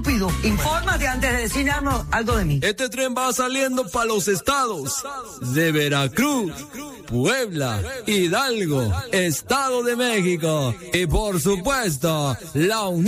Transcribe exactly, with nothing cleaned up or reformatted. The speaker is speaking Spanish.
estúpido. Infórmate antes de decirnos algo de mí. Este tren va saliendo para los estados de Veracruz, Puebla, Hidalgo, Estado de México y por supuesto la Unión